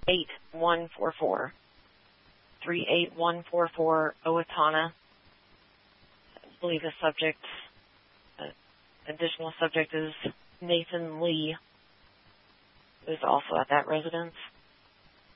38144. 38144 Owatonna. I believe the additional subject is Nathan Lee, who's also at that residence.